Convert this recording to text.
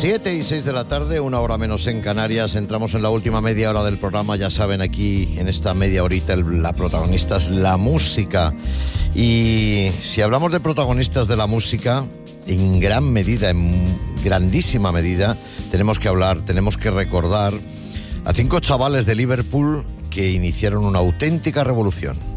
7:06 de la tarde, 1 hora menos en Canarias. Entramos en la última media hora del programa. Ya saben, aquí en esta media horita la protagonista es la música. Y si hablamos de protagonistas de la música, en gran medida, en grandísima medida, tenemos que recordar a 5 chavales de Liverpool que iniciaron una auténtica revolución.